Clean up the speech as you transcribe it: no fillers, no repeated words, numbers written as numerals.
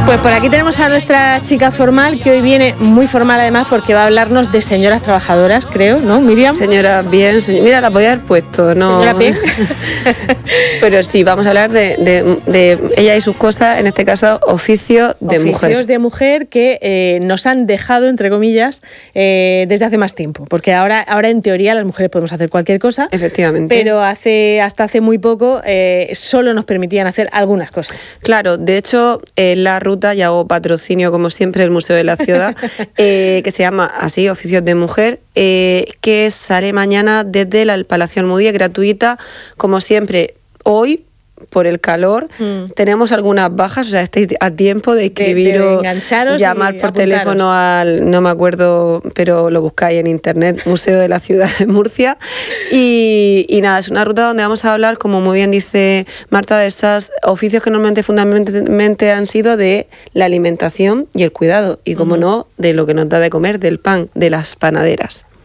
Pues por aquí tenemos a nuestra chica formal, que hoy viene muy formal además porque va a hablarnos de señoras trabajadoras, creo, ¿no, Miriam? Señora bien, mira, la podía haber puesto, ¿no? Señora bien. Pero sí, vamos a hablar de ella y sus cosas, en este caso, oficios de mujer. Oficios de mujer que nos han dejado, entre comillas, desde hace más tiempo. Porque ahora en teoría las mujeres podemos hacer cualquier cosa. Efectivamente. Pero hasta hace muy poco solo nos permitían hacer algunas cosas. Claro, de hecho, la ruta, y hago patrocinio como siempre, el Museo de la Ciudad, que se llama así, Oficios de Mujer, que sale mañana desde el Palacio Almudía, gratuita, como siempre. Hoy, por el calor, tenemos algunas bajas, o sea, estáis a tiempo de escribiros, llamar por teléfono al, no me acuerdo, pero lo buscáis en internet, Museo de la Ciudad de Murcia, y nada, es una ruta donde vamos a hablar, como muy bien dice Marta, de esos oficios que normalmente fundamentalmente han sido de la alimentación y el cuidado, y como no, de lo que nos da de comer, del pan, de las panaderas.